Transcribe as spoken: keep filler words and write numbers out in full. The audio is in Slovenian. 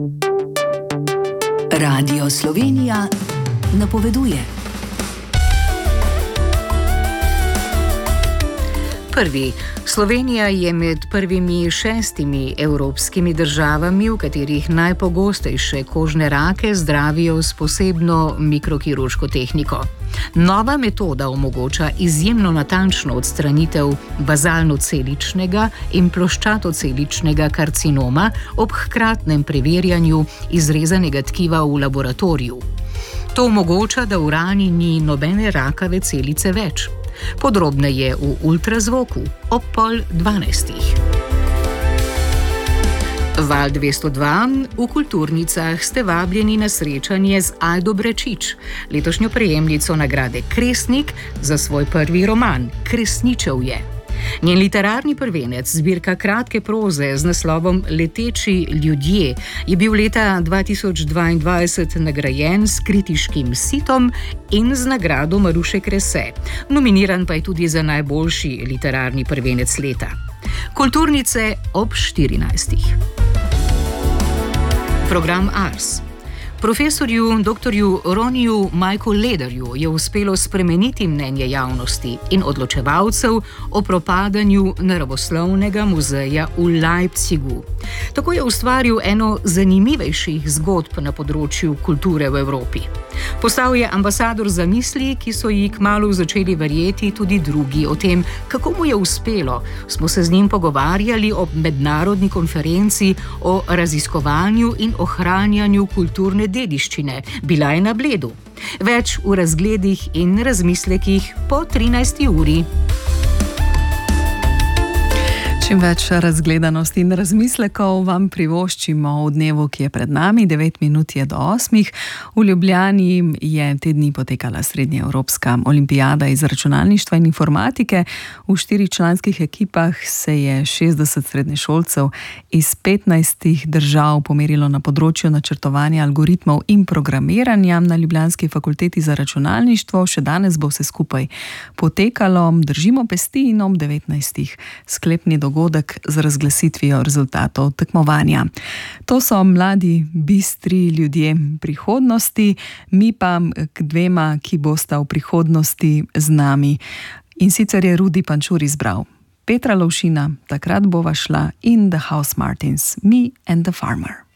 Radio Slovenija napoveduje. Prvi. Slovenija je med prvimi šestimi evropskimi državami, v katerih najpogostejše kožne rake zdravijo s posebno mikrokirurško tehniko. Nova metoda omogoča izjemno natančno odstranitev bazalno-celičnega in ploščatoceličnega karcinoma ob hkratnem preverjanju izrezanega tkiva v laboratoriju. To omogoča, da v rani ni nobene rakave celice več. Podrobneje v ultrazvoku ob pol dvanajstih. Val dvesto dva. V kulturnicah ste vabljeni na srečanje z Ajdo Bračič, letošnjo prejemnico nagrade Kresnik za svoj prvi roman Kresničev je. Njen literarni prvenec, zbirka kratke proze z naslovom Leteči ljudje, je bil leta dva tisoč dvaindvajset nagrajen s kritiškim sitom in z nagrado Maruše Krese. Nominiran pa je tudi za najboljši literarni prvenec leta. Kulturnice ob štirinajstih. Program Ars. Profesorju doktorju Roniju Majku Lederju je uspelo spremeniti mnenje javnosti in odločevalcev o propadanju naravoslovnega muzeja v Leipzigu. Tako je ustvaril eno zanimivejših zgodb na področju kulture v Evropi. Postal je ambasador zamisli, ki so ji kmalu začeli verjeti tudi drugi. O tem, kako mu je uspelo, smo se z njim pogovarjali ob mednarodni konferenci o raziskovanju in ohranjanju kulturne dediščine. Bila je na Bledu. Več v razgledih in razmislekih po trinajsti uri. Čim več razgledanosti in razmislekov vam privoščimo v dnevu, ki je pred nami. devet minut je do osmih. V Ljubljani je te dni potekala srednjeevropska olimpijada iz računalništva in informatike. V štirih članskih ekipah se je šestdeset srednješolcev iz petnajstih držav pomerilo na področju načrtovanja algoritmov in programiranja na ljubljanski fakulteti za računalništvo. Še danes bo vse skupaj potekalo. Držimo pesti in ob devetnajstih sklepni dogodek z razglasitvijo rezultatov tekmovanja. To so mladi, bistri ljudje prihodnosti, mi pa k dvema, ki bosta v prihodnosti z nami. In sicer je Rudi Pančur izbral Petra Lovšina, Takrat bova šla in The House Martins, Me and the Farmer.